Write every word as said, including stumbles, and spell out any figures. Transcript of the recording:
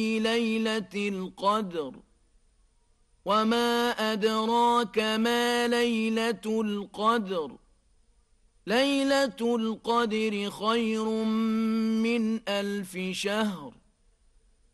ليلة القدر وما أدراك ما ليلة القدر ليلة القدر خير من ألف شهر